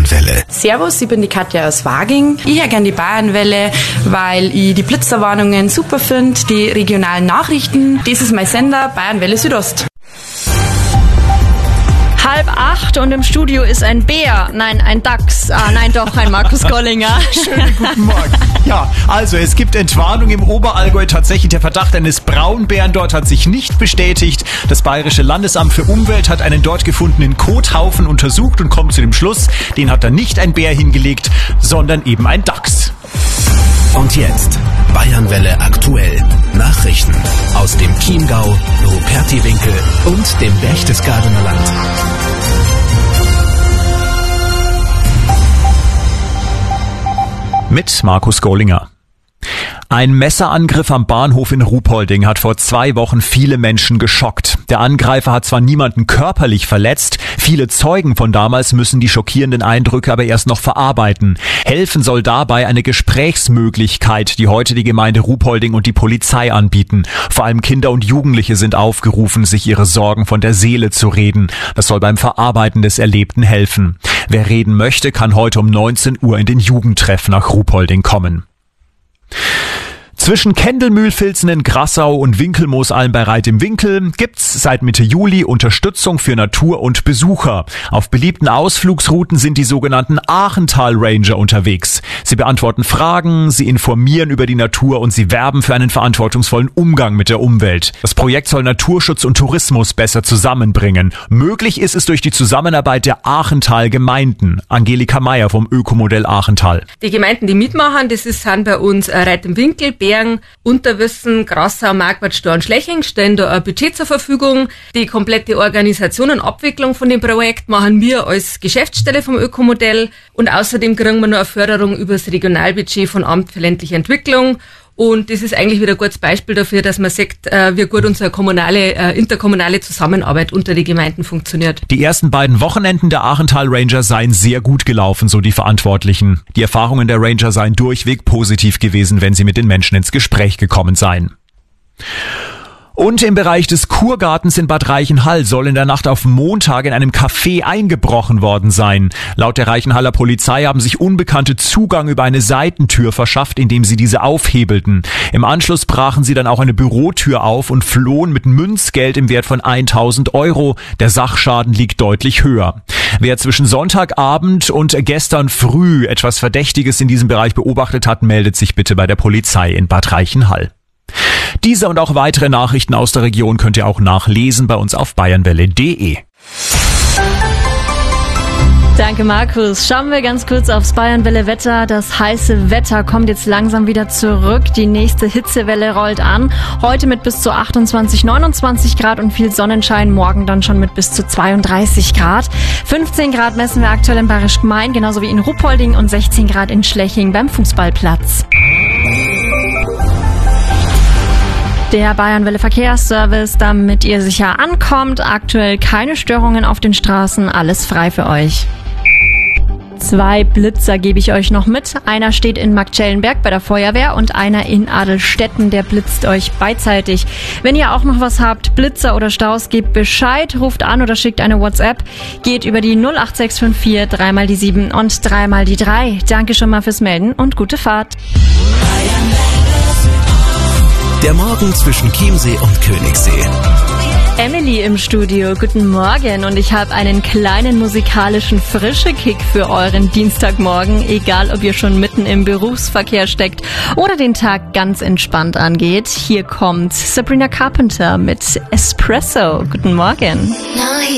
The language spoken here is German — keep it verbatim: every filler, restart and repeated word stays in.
Bayernwelle. Servus, ich bin die Katja aus Waging. Ich höre gerne die Bayernwelle, weil ich die Blitzerwarnungen super finde, die regionalen Nachrichten. Das ist mein Sender, Bayernwelle Südost. Halb acht und im Studio ist ein Bär. Nein, ein Dachs. Ah, nein, doch, ein Markus Gollinger. Schönen guten Morgen. Ja, also es gibt Entwarnung im Oberallgäu. Tatsächlich der Verdacht eines Braunbären dort hat sich nicht bestätigt. Das Bayerische Landesamt für Umwelt hat einen dort gefundenen Kothaufen untersucht und kommt zu dem Schluss, den hat da nicht ein Bär hingelegt, sondern eben ein Dachs. Und jetzt Bayernwelle aktuell. Nachrichten aus dem Chiemgau, Rupertiwinkel und dem Berchtesgadener Land. Mit Markus Gollinger. Ein Messerangriff am Bahnhof in Ruhpolding hat vor zwei Wochen viele Menschen geschockt. Der Angreifer hat zwar niemanden körperlich verletzt, viele Zeugen von damals müssen die schockierenden Eindrücke aber erst noch verarbeiten. Helfen soll dabei eine Gesprächsmöglichkeit, die heute die Gemeinde Ruhpolding und die Polizei anbieten. Vor allem Kinder und Jugendliche sind aufgerufen, sich ihre Sorgen von der Seele zu reden. Das soll beim Verarbeiten des Erlebten helfen. Wer reden möchte, kann heute um neunzehn Uhr in den Jugendtreff nach Ruhpolding kommen. Zwischen Kendelmühlfilzen in Grassau und Winkelmoosalm bei Reit im Winkel gibt's seit Mitte Juli Unterstützung für Natur und Besucher. Auf beliebten Ausflugsrouten sind die sogenannten Aachental Ranger unterwegs. Sie beantworten Fragen, sie informieren über die Natur und sie werben für einen verantwortungsvollen Umgang mit der Umwelt. Das Projekt soll Naturschutz und Tourismus besser zusammenbringen. Möglich ist es durch die Zusammenarbeit der Aachental-Gemeinden. Angelika Meyer vom Ökomodell Aachental. Die Gemeinden, die mitmachen, das ist, sind bei uns Reit im Winkel, Bergen, Unterwissen, Grassau, Marquardt, Storn, Schleching stellen da ein Budget zur Verfügung. Die komplette Organisation und Abwicklung von dem Projekt machen wir als Geschäftsstelle vom Ökomodell und außerdem kriegen wir noch eine Förderung über das Regionalbudget von Amt für ländliche Entwicklung. Und das ist eigentlich wieder ein gutes Beispiel dafür, dass man sieht, wie gut unsere kommunale, äh, interkommunale Zusammenarbeit unter den Gemeinden funktioniert. Die ersten beiden Wochenenden der Aachental Ranger seien sehr gut gelaufen, so die Verantwortlichen. Die Erfahrungen der Ranger seien durchweg positiv gewesen, wenn sie mit den Menschen ins Gespräch gekommen seien. Und im Bereich des Kurgartens in Bad Reichenhall soll in der Nacht auf Montag in einem Café eingebrochen worden sein. Laut der Reichenhaller Polizei haben sich Unbekannte Zugang über eine Seitentür verschafft, indem sie diese aufhebelten. Im Anschluss brachen sie dann auch eine Bürotür auf und flohen mit Münzgeld im Wert von tausend Euro. Der Sachschaden liegt deutlich höher. Wer zwischen Sonntagabend und gestern früh etwas Verdächtiges in diesem Bereich beobachtet hat, meldet sich bitte bei der Polizei in Bad Reichenhall. Diese und auch weitere Nachrichten aus der Region könnt ihr auch nachlesen bei uns auf bayernwelle punkt de. Danke, Markus. Schauen wir ganz kurz aufs Bayernwelle-Wetter. Das heiße Wetter kommt jetzt langsam wieder zurück. Die nächste Hitzewelle rollt an. Heute mit bis zu achtundzwanzig, neunundzwanzig Grad und viel Sonnenschein. Morgen dann schon mit bis zu zweiunddreißig Grad. fünfzehn Grad messen wir aktuell in Bayerisch Gmain, genauso wie in Ruhpolding und sechzehn Grad in Schleching beim Fußballplatz. Der Bayernwelle Verkehrsservice, damit ihr sicher ankommt. Aktuell keine Störungen auf den Straßen, alles frei für euch. Zwei Blitzer gebe ich euch noch mit. Einer steht in Marktschellenberg bei der Feuerwehr und einer in Adelstetten, der blitzt euch beidseitig. Wenn ihr auch noch was habt, Blitzer oder Staus, gebt Bescheid, ruft an oder schickt eine WhatsApp. Geht über die null acht sechs fünf vier, dreimal die sieben und dreimal die drei. Danke schon mal fürs Melden und gute Fahrt. Der Morgen zwischen Chiemsee und Königssee. Emily im Studio, guten Morgen und ich habe einen kleinen musikalischen Frische-Kick für euren Dienstagmorgen, egal ob ihr schon mitten im Berufsverkehr steckt oder den Tag ganz entspannt angeht. Hier kommt Sabrina Carpenter mit Espresso. Guten Morgen.